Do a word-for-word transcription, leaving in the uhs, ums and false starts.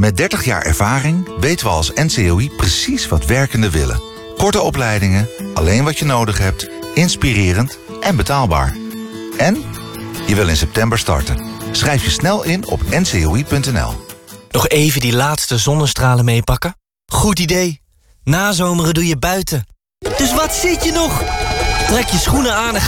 Met dertig jaar ervaring weten we als N C O I precies wat werkenden willen. Korte opleidingen, alleen wat je nodig hebt, inspirerend en betaalbaar. En je wil in september starten. Schrijf je snel in op n c o i punt n l. Nog even die laatste zonnestralen meepakken? Goed idee. Nazomeren doe je buiten. Dus wat zit je nog? Trek je schoenen aan en